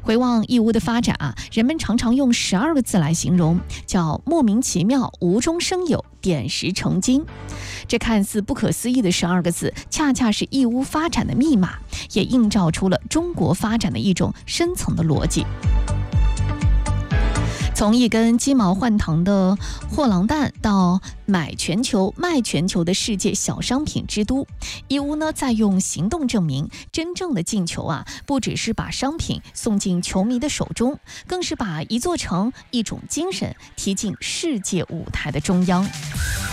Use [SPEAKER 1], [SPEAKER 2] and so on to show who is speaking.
[SPEAKER 1] 回望义乌的发展啊，人们常常用12个字来形容，叫莫名其妙、无中生有、点石成金。这看似不可思议的12个字，恰恰是义乌发展的密码，也映照出了中国发展的一种深层的逻辑。从一根鸡毛换糖的货郎蛋到买全球卖全球的世界小商品之都，义乌呢在用行动证明，真正的进球啊，不只是把商品送进球迷的手中，更是把一座城、一种精神提进世界舞台的中央。